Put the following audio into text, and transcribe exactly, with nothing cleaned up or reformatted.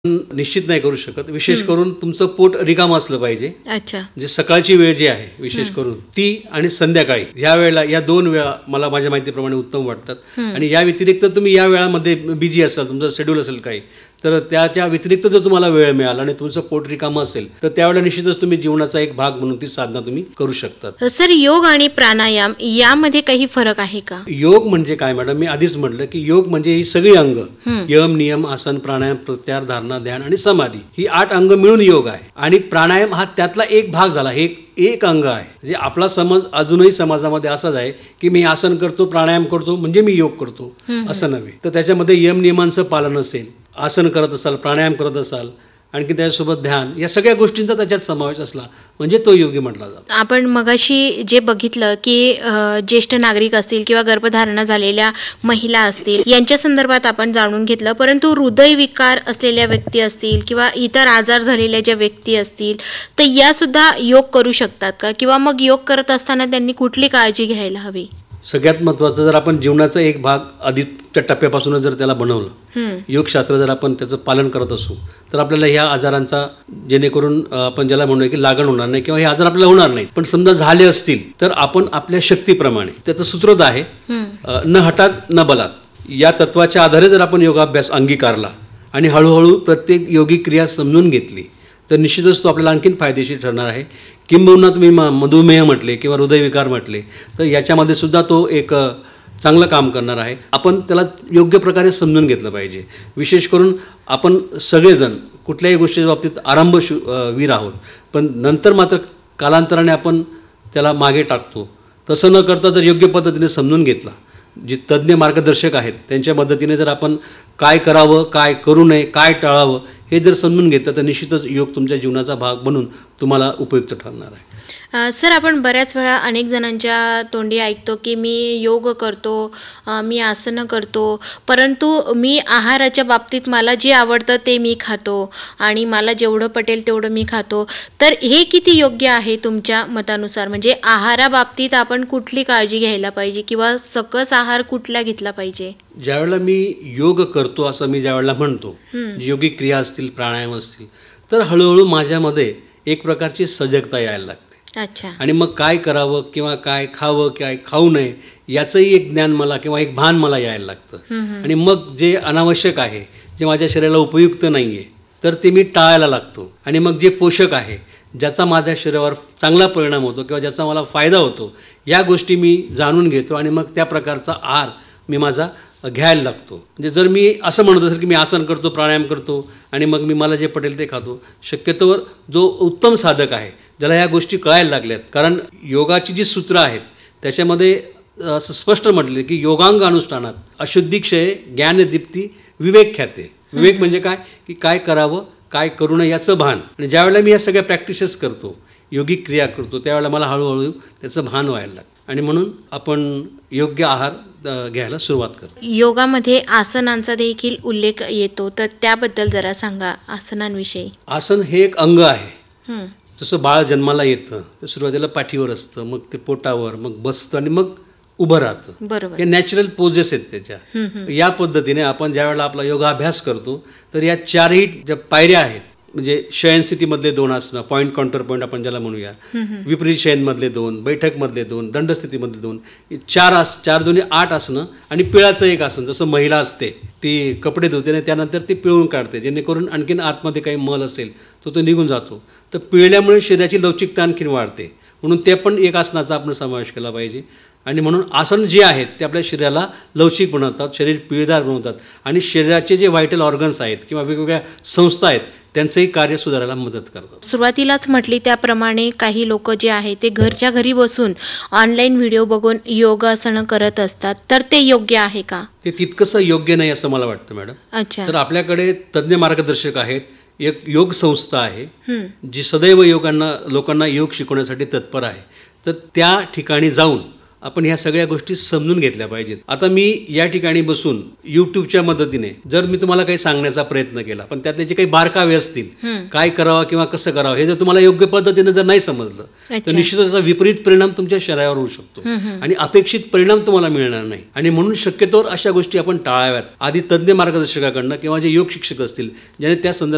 निश्चित नाही करू शकत. विशेष करून तुमचं पोट रिकाम असलं पाहिजे. अच्छा. म्हणजे सकाळची वेळ जी आहे विशेष करून ती आणि संध्याकाळी या वेळेला, या दोन वेळा मला माझ्या माहितीप्रमाणे उत्तम वाटतात. आणि या व्यतिरिक्त तुम्ही या वेळामध्ये बिझी असाल, तुमचं शेड्यूल असेल काही, तर त्याच्या व्यतिरिक्त जर तुम्हाला वेळ मिळाला आणि तुमचं पोट रिकामं असेल तर त्यावेळेला निश्चितच तुम्ही जीवनाचा एक भाग म्हणून ती साधना तुम्ही करू शकता. सर, योग आणि प्राणायाम यामध्ये काही फरक आहे का? योग म्हणजे काय मॅडम, मी आधीच म्हटलं की योग म्हणजे ही सगळी अंग, यम, नियम, आसन, प्राणायाम, प्रत्याहार, धारणा, ध्यान आणि समाधी, ही आठ अंग मिळून योग आहे. आणि प्राणायाम हा त्यातला एक भाग झाला, हे एक अंग आहे. म्हणजे आपला समज अजूनही समाजामध्ये असाच आहे की मी आसन करतो, प्राणायाम करतो म्हणजे मी योग करतो, असं नव्हे. तर त्याच्यामध्ये यम नियमांचं पालन असेल, आसन करत असाल, प्राणायाम करत असाल, आणखी त्याच्यासोबत ध्यान, या सगळ्या गोष्टींचा त्याच्यात समावेश असला म्हणजे तो योगी म्हटला जातो. आपण मगाशी जे बघितलं की ज्येष्ठ नागरिक असतील किंवा गर्भधारणा झालेल्या महिला असतील यांच्या संदर्भात आपण जाणून घेतलं, परंतु हृदयविकार असलेल्या व्यक्ती असतील किंवा इतर आजार झालेल्या ज्या व्यक्ती असतील तर या सुद्धा योग करू शकतात का? किंवा मग योग करत असताना त्यांनी कुठली काळजी घ्यायला हवी? सगळ्यात महत्त्वाचं, जर आपण जीवनाचा एक भाग आधीच्या टप्प्यापासूनच जर त्याला बनवलं, योगशास्त्र जर आपण त्याचं पालन करत असू, तर आपल्याला ह्या आजारांचा, जेणेकरून आपण ज्याला म्हणूया की लागण होणार नाही किंवा हे आजार आपल्याला होणार नाहीत. पण समजा झाले असतील तर आपण आपल्या शक्तीप्रमाणे, त्याचं सूत्रच आहे न हठात न बलात, या तत्वाच्या आधारे जर आपण योगाभ्यास अंगीकारला आणि हळूहळू प्रत्येक योगी क्रिया समजून घेतली तर निश्चितच तो आपल्याला आणखीन फायदेशीर ठरणार आहे. किंबहुना तुम्ही मधुमेह म्हटले किंवा हृदयविकार म्हटले तर याच्यामध्ये सुद्धा तो एक चांगलं काम करणार आहे. आपण त्याला योग्य प्रकारे समजून घेतलं पाहिजे. विशेष करून आपण सगळेजण कुठल्याही गोष्टीच्या बाबतीत आरंभ शु वीर आहोत, पण नंतर मात्र कालांतराने आपण त्याला मागे टाकतो. तसं न करता जर योग्य पद्धतीने समजून घेतला, जे तज्ज्ञ मार्गदर्शक आहेत त्यांच्या मदतीने जर आपण काय करावं, काय करू नये, काय टाळावं हे जर समजून घेतलं तर निश्चितच योग तुमच्या जीवनाचा भाग बनून तुम्हाला उपयुक्त ठरणार आहे. सर, आपण बऱ्याच वेळा अनेक जणांच्या तोंडी ऐकतो की मी योग करतो, मी आसनं करतो, परंतु मी आहाराच्या बाबतीत मला जे आवडतं ते मी खातो आणि मला जेवढं पटेल तेवढं मी खातो. तर हे किती योग्य आहे तुमच्या मतानुसार? म्हणजे आहाराबाबतीत आपण कुठली काळजी घ्यायला पाहिजे किंवा सकस आहार कुठला घेतला पाहिजे? ज्यावेळेला मी योग करतो असं मी ज्यावेळेला म्हणतो, योगिक क्रिया असतील, प्राणायाम असतील, तर हळूहळू माझ्यामध्ये एक प्रकारची सजगता यायला लागते. अच्छा. आणि मग काय करावं किंवा काय खावं, काय खाऊ नये याचंही एक ज्ञान मला किंवा एक भान मला यायला लागतं. आणि मग जे अनावश्यक आहे, जे माझ्या शरीराला उपयुक्त नाही आहे, तर ते मी टाळायला लागतो. आणि मग जे पोषक आहे, ज्याचा माझ्या शरीरावर चांगला परिणाम होतो किंवा ज्याचा मला फायदा होतो, या गोष्टी मी जाणून घेतो आणि मग त्या प्रकारचा आहार मी माझा घ्यायला लागतो. म्हणजे जर मी असं म्हणत असेल की मी आसन करतो, प्राणायाम करतो आणि मग मी मला जे पटेल ते खातो, शक्यतोवर जो उत्तम साधक आहे ज्याला ह्या गोष्टी कळायला लागल्यात, कारण योगाची जी सूत्र आहेत त्याच्यामध्ये असं स्पष्ट म्हटले की योगांग अनुष्ठानात अशुद्धिक्षय ज्ञानदीप्ती विवेक ख्याते. विवेक म्हणजे काय की काय करावं, काय करू नये याचं भान. आणि ज्यावेळेला मी या सगळ्या प्रॅक्टिसेस करतो, योगिक क्रिया करतो, त्यावेळेला मला हळूहळू त्याचं भान व्हायला लागतं आणि म्हणून आपण योग्य आहार घ्यायला सुरुवात करतो. योगामध्ये आसनांचा देखील उल्लेख येतो, तर त्याबद्दल जरा सांगा आसनांविषयी. आसन हे एक अंग आहे. जसं बाळ जन्माला येतं तर सुरुवातीला पाठीवर असतं, मग ते पोटावर, मग बसतं आणि मग उभं राहतं. बरोबर. हे नॅचरल पोजेस आहेत त्याच्या. या पद्धतीने आपण ज्या वेळेला आपला योगाभ्यास करतो तर या चारही ज्या पायऱ्या आहेत, म्हणजे शयनस्थितीमधले दोन आसनं, पॉईंट काउंटर पॉईंट आपण ज्याला म्हणूया, विपरीत शयनमधले दोन, बैठकमधले दोन, दंडस्थितीमधले दोन, चार आस चार दोन्ही आठ आसनं आणि पिळाचं एक आसन. जसं महिला असते ती कपडे धुते आणि त्यानंतर ती पिळून काढते, जेणेकरून आणखीन आतमध्ये काही मल असेल तो तो निघून जातो. तर पिळल्यामुळे शरीराची लवचिकता आणखीन वाढते, म्हणून ते पण एक आसनाचा आपण समावेश केला पाहिजे. आणि म्हणून आसन जे आहेत ते आपल्या शरीराला लवचिक बनवतात, शरीर पिळदार बनवतात आणि शरीराचे जे व्हायटल ऑर्गन्स आहेत किंवा वेगवेगळ्या संस्था आहेत त्यांचंही कार्य सुधारायला मदत करतात. सुरुवातीलाच म्हटली त्याप्रमाणे काही लोक जे आहे ते घरच्या घरी बसून ऑनलाईन व्हिडिओ बघून योगासनं करत असतात, तर ते योग्य आहे का? ते तितकंसं योग्य नाही असं मला वाटतं मॅडम. अच्छा. तर आपल्याकडे तज्ज्ञ मार्गदर्शक आहेत, एक योग संस्था आहे जी सदैव योगांना लोकांना योग शिकवण्यासाठी तत्पर आहे. तर त्या ठिकाणी जाऊन आपण ह्या सगळ्या गोष्टी समजून घेतल्या पाहिजेत. आता मी या ठिकाणी बसून यूट्यूबच्या मदतीने जर मी तुम्हाला काही सांगण्याचा प्रयत्न केला, पण त्यातले जे काही बारकावे असतील, काय करावं किंवा कसं करावं हे जर तुम्हाला योग्य पद्धतीने जर नाही समजलं तर निश्चितच त्याचा विपरीत परिणाम तुमच्या शरीरावर होऊ शकतो आणि अपेक्षित परिणाम तुम्हाला मिळणार नाही. आणि म्हणून शक्यतोवर अशा गोष्टी आपण टाळाव्यात. आधी तज्ज्ञ मार्गदर्शकाकडनं किंवा जे योग शिक्षक असतील ज्याने त्या संदर्भात